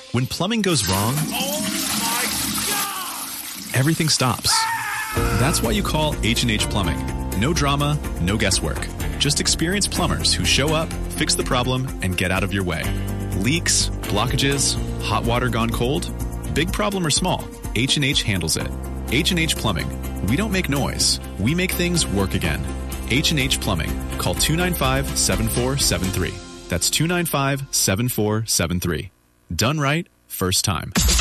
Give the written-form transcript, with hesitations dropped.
When plumbing goes wrong, everything stops. That's why you call H&H Plumbing. No drama, no guesswork. Just experienced plumbers who show up, fix the problem, and get out of your way. Leaks, blockages, hot water gone cold? Big problem or small, H&H handles it. H&H Plumbing. We don't make noise. We make things work again. H&H Plumbing. Call 295-7473. That's 295-7473. Done right, first time.